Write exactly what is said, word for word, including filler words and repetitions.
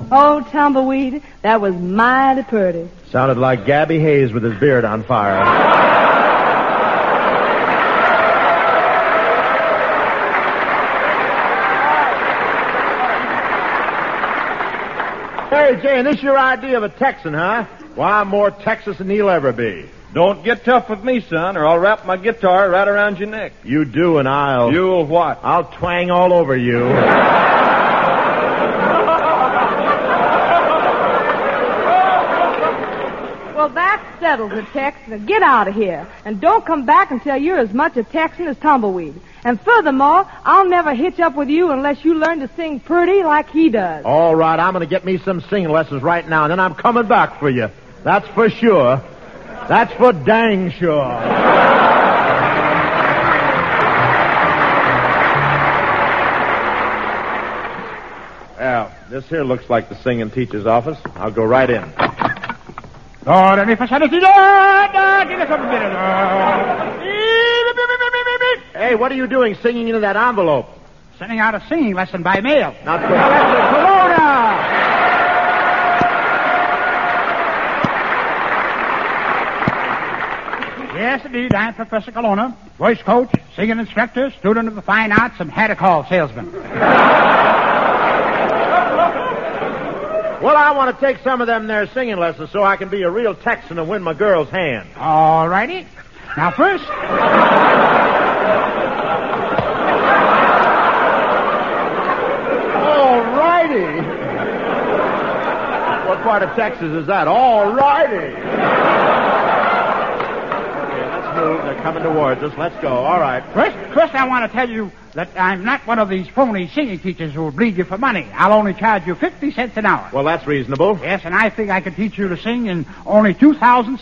Oh, Tumbleweed, that was mighty pretty. Sounded like Gabby Hayes with his beard on fire. Hey, Jane, this your idea of a Texan, huh? Well, I'm more Texas than he'll ever be. Don't get tough with me, son, or I'll wrap my guitar right around your neck. You do, and I'll... You'll what? I'll twang all over you. Well, that settles it, Tex. Now get out of here. And don't come back until you're as much a Texan as Tumbleweed. And furthermore, I'll never hitch up with you unless you learn to sing pretty like he does. All right, I'm going to get me some singing lessons right now, and then I'm coming back for you. That's for sure. That's for dang sure. Well, this here looks like the singing teacher's office. I'll go right in. Hey, what are you doing singing into that envelope? Sending out a singing lesson by mail. Not for Corona! Yes, indeed, I'm Professor Colonna, voice coach, singing instructor, student of the fine arts, and had-a-call salesman. Well, I want to take some of them there singing lessons so I can be a real Texan and win my girl's hand. All righty. Now, first... All righty. What part of Texas is that? All righty. They're coming towards us. Let's go. All right. First, first, I want to tell you that I'm not one of these phony singing teachers who will bleed you for money. I'll only charge you fifty cents an hour. Well, that's reasonable. Yes, and I think I can teach you to sing in only two thousand